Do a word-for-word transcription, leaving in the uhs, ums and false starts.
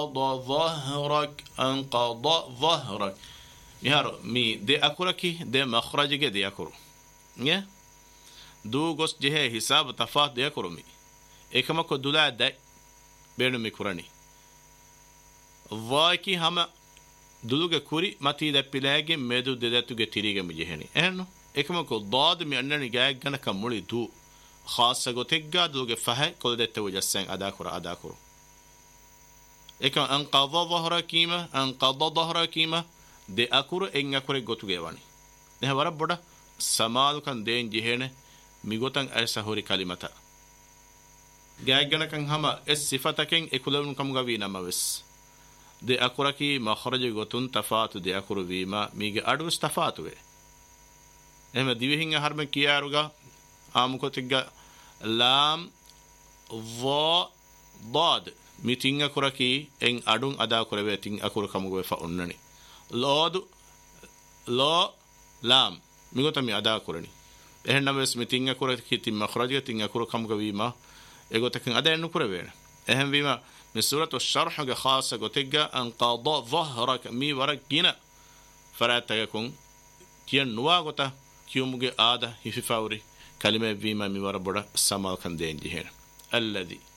ظهرك أنقض ظهرك مهارو مي دي أكوركي دي مخرجك دي أكورو نيه دو غوس جهه حساب تفاوت دي أكورو مي إكما كو دولا داي بينو مي كوراني ظاكي هما دلوغ كوري ماتي دا بلاغي ميدو ديداتوغ تيريغ مجهني إنو إكما كو ضاد مي أنني جاي غنا كمولي دو خاصة غوتيغا دلوغ فهي كل دي توجسين أدا كورو أدا كورو إكما أنقض ظهرك كيما أنقض ظهرك كيما de akuru en akure gotuge wani ne wara boda samalu kan den jihene migotan aisa hori kalimata gaagana kan hama es sifataken ekulun kam gawi namawes de akuraki makhraj gotun tafatu de akuru wima mige adu tafatu we ehma divihin harme kiyaruga amukotiga lam dha dad mitinga kuraki en adun ada kurave tin akuru kamugo fa onnani لود لا لام ميغوتا مي ادا كورني ehna mes mitinga kura kiti makhraja tinga kura kam gawima ego takin ada enu kura wen ehem wima min suratu sharh ga khasa gotiga an qada dhahrak mi warakina farata yakun kian nuwa gota kiumuge ada hifi fauri kalime wima mi wara boda samal kan denji hen alladhi